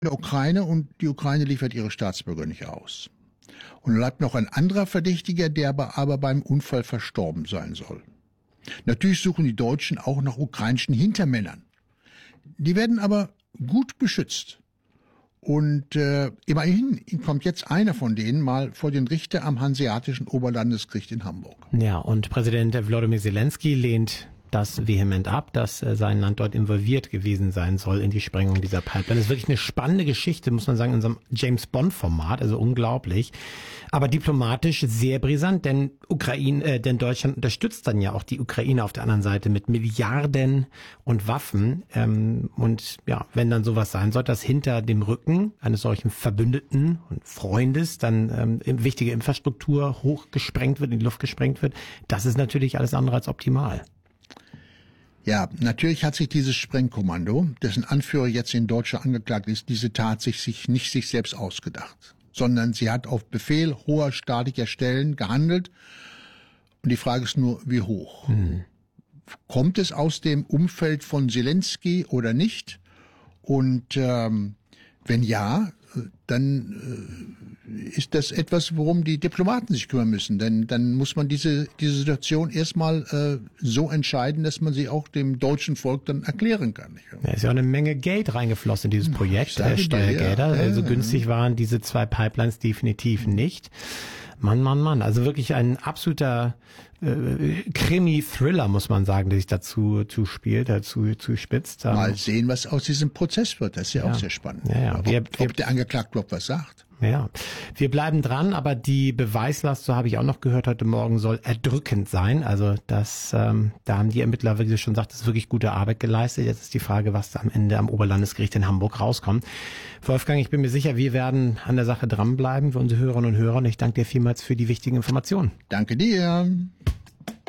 der Ukraine und die Ukraine liefert ihre Staatsbürger nicht aus. Und bleibt noch ein anderer Verdächtiger, der aber beim Unfall verstorben sein soll. Natürlich suchen die Deutschen auch nach ukrainischen Hintermännern. Die werden aber gut beschützt. Und immerhin kommt jetzt einer von denen mal vor den Richter am Hanseatischen Oberlandesgericht in Hamburg. Ja, und Präsident Volodymyr Zelensky lehnt das vehement ab, dass sein Land dort involviert gewesen sein soll in die Sprengung dieser Pipeline. Das ist wirklich eine spannende Geschichte, muss man sagen, in unserem James-Bond-Format, also unglaublich. Aber diplomatisch sehr brisant, denn denn Deutschland unterstützt dann ja auch die Ukraine auf der anderen Seite mit Milliarden und Waffen. Und ja, wenn dann sowas sein soll, dass hinter dem Rücken eines solchen Verbündeten und Freundes dann wichtige Infrastruktur hochgesprengt wird, in die Luft gesprengt wird, das ist natürlich alles andere als optimal. Ja, natürlich hat sich dieses Sprengkommando, dessen Anführer jetzt in Deutschland angeklagt ist, diese Tat nicht sich selbst ausgedacht, sondern sie hat auf Befehl hoher staatlicher Stellen gehandelt. Und die Frage ist nur, wie hoch? Kommt es aus dem Umfeld von Zelensky oder nicht? Und wenn ja, dann ist das etwas, worum die Diplomaten sich kümmern müssen. Denn dann muss man diese Situation erstmal so entscheiden, dass man sie auch dem deutschen Volk dann erklären kann. Ja, ist ja auch eine Menge Geld reingeflossen in dieses Projekt, Steuergelder. Ja. Also günstig waren diese 2 Pipelines definitiv nicht. Mann. Also wirklich ein absoluter Krimi-Thriller, muss man sagen, der sich dazu spitzt. Mal sehen, was aus diesem Prozess wird. Das ist ja auch sehr spannend. Ja. Ob der Angeklagte überhaupt was sagt. Ja, wir bleiben dran, aber die Beweislast, so habe ich auch noch gehört heute Morgen, soll erdrückend sein. Also da haben die Ermittler, wie du schon sagtest, wirklich gute Arbeit geleistet. Jetzt ist die Frage, was da am Ende am Oberlandesgericht in Hamburg rauskommt. Wolfgang, ich bin mir sicher, wir werden an der Sache dranbleiben für unsere Hörerinnen und Hörer. Und ich danke dir vielmals für die wichtigen Informationen. Danke dir.